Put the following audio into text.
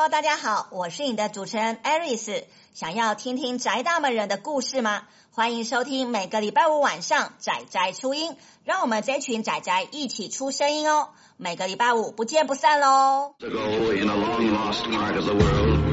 大家好，我是你的主持人 Aris。想要听听宅大们人的故事吗？欢迎收听每个礼拜五晚上宅宅出音，让我们这群宅宅一起出声音哦。每个礼拜五不见不散喽。